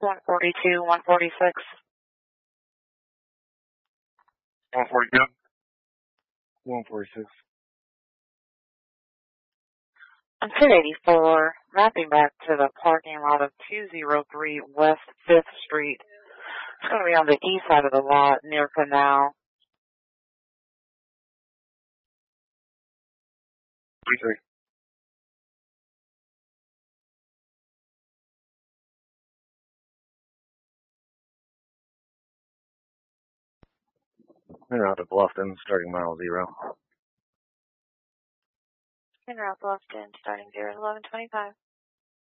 142, 146. 142. 146. I'm 284, mapping back to the parking lot of 203 West 5th Street. It's going to be on the east side of the lot near Canal. 33. En route to Bluffton, starting mile 0. En route Bluffton, starting 0 1125.